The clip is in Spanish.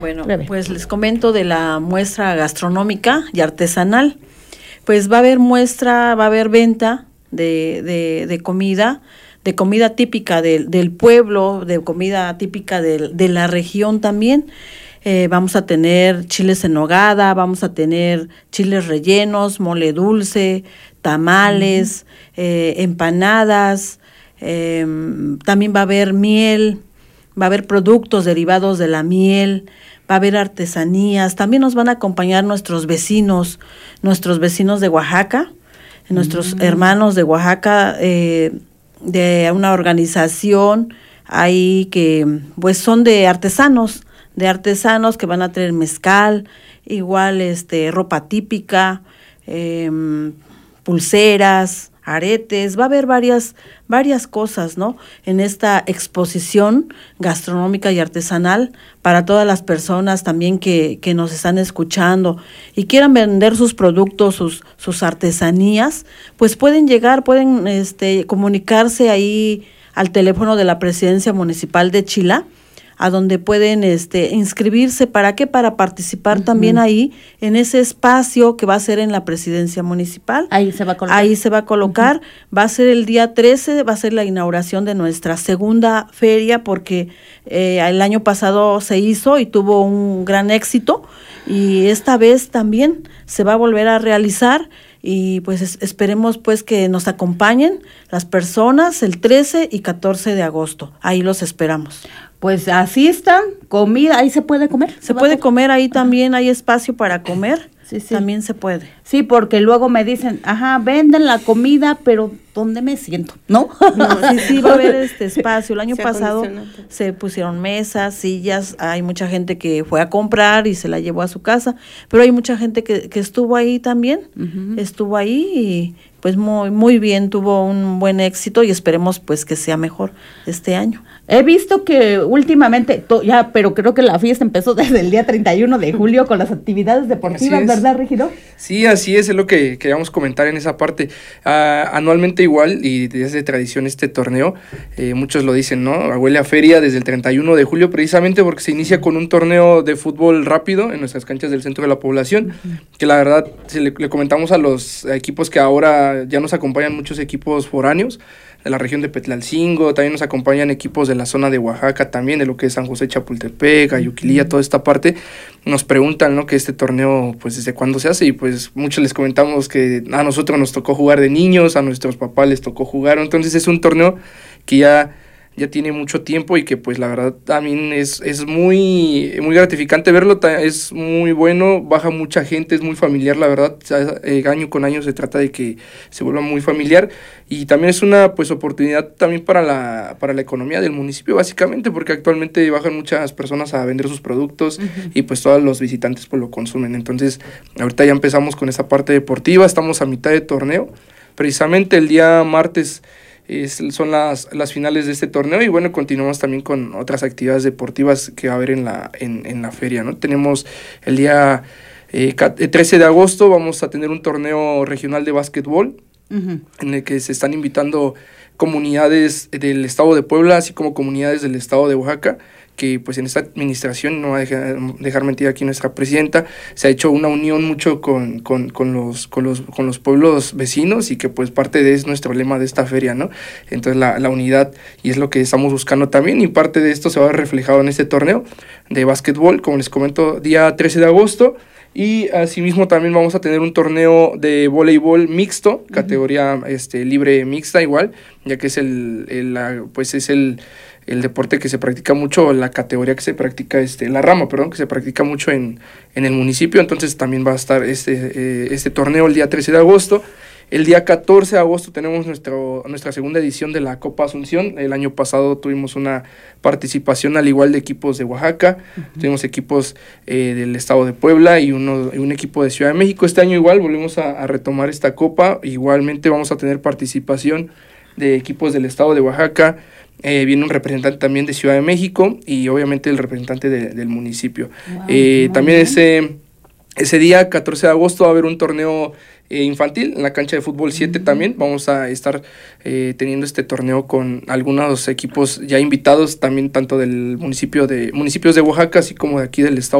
Bueno, Breve. pues les comento de la muestra gastronómica y artesanal. Pues va a haber muestra, va a haber venta de comida típica del pueblo, de comida típica de la región también. Vamos a tener chiles en nogada, vamos a tener chiles rellenos, mole dulce, tamales, empanadas, también va a haber miel, va a haber productos derivados de la miel, va a haber artesanías, también nos van a acompañar nuestros vecinos de Oaxaca, nuestros hermanos de Oaxaca, de una organización ahí que pues son de artesanos que van a traer mezcal, igual ropa típica, pulseras, aretes, va a haber varias cosas, ¿no? En esta exposición gastronómica y artesanal para todas las personas también que nos están escuchando y quieran vender sus productos, sus artesanías, pues pueden llegar, pueden comunicarse ahí al teléfono de la Presidencia Municipal de Chila, a donde pueden inscribirse. ¿Para qué? Para participar también ahí en ese espacio que va a ser en la Presidencia Municipal. Ahí se va a colocar. Ahí se va a colocar. Va a ser el día 13, va a ser la inauguración de nuestra segunda feria, porque el año pasado se hizo y tuvo un gran éxito, y esta vez también se va a volver a realizar. Y pues esperemos pues que nos acompañen las personas el 13 y 14 de agosto. Ahí los esperamos. Pues asistan, comida, ahí se puede comer. Se puede comer ahí también, hay espacio para comer. Sí. También se puede. Sí, porque luego me dicen, venden la comida, pero ¿dónde me siento? ¿No? No, sí, va a haber espacio. El año pasado se pusieron mesas, sillas, hay mucha gente que fue a comprar y se la llevó a su casa, pero hay mucha gente que estuvo ahí también, estuvo ahí y pues muy bien, tuvo un buen éxito y esperemos pues que sea mejor este año. He visto que últimamente, pero creo que la fiesta empezó desde el día 31 de julio con las actividades deportivas, ¿verdad, regidor? Sí, así es lo que queríamos comentar en esa parte. Anualmente igual, y desde tradición este torneo, muchos lo dicen, ¿no? Huele a feria desde el 31 de julio, precisamente porque se inicia con un torneo de fútbol rápido en nuestras canchas del centro de la población, que la verdad le comentamos a los equipos que ahora ya nos acompañan muchos equipos foráneos, de la región de Petlalcingo, también nos acompañan equipos de la zona de Oaxaca también, de lo que es San José Chapultepec, Ayuquilía, toda esta parte. Nos preguntan, ¿no?, que este torneo, pues, ¿desde cuándo se hace? Y pues muchos les comentamos que a nosotros nos tocó jugar de niños, a nuestros papás les tocó jugar, entonces es un torneo que ya tiene mucho tiempo y que pues la verdad también es muy gratificante verlo, es muy bueno, baja mucha gente, es muy familiar, la verdad, año con año se trata de que se vuelva muy familiar, y también es una pues oportunidad también para la economía del municipio, básicamente, porque actualmente bajan muchas personas a vender sus productos y pues todos los visitantes pues lo consumen. Entonces ahorita ya empezamos con esa parte deportiva, estamos a mitad de torneo, precisamente el día martes son las finales de este torneo, y bueno, continuamos también con otras actividades deportivas que va a haber en la feria, ¿no? Tenemos el día 13 de agosto, vamos a tener un torneo regional de básquetbol, en el que se están invitando comunidades del estado de Puebla, así como comunidades del estado de Oaxaca, que pues en esta administración, no va a dejar mentir aquí nuestra presidenta, se ha hecho una unión mucho con los pueblos vecinos, y que pues parte de es nuestro lema de esta feria, ¿no? Entonces la unidad, y es lo que estamos buscando también, y parte de esto se va a ver reflejado en este torneo de básquetbol, como les comento, día 13 de agosto, y asimismo también vamos a tener un torneo de voleibol mixto, categoría libre mixta igual, ya que es el deporte que se practica mucho, la categoría que se practica, la rama, que se practica mucho en el municipio. Entonces también va a estar este torneo el día 13 de agosto. El día 14 de agosto tenemos nuestra segunda edición de la Copa Asunción. El año pasado tuvimos una participación al igual de equipos de Oaxaca, tuvimos equipos del estado de Puebla y un equipo de Ciudad de México. Este año igual volvemos a retomar esta copa, igualmente vamos a tener participación de equipos del estado de Oaxaca, viene un representante también de Ciudad de México y obviamente el representante del municipio. También ese día, 14 de agosto, va a haber un torneo infantil, en la cancha de fútbol 7 también. Vamos a estar teniendo este torneo con algunos equipos ya invitados, también tanto del municipios de Oaxaca, así como de aquí del estado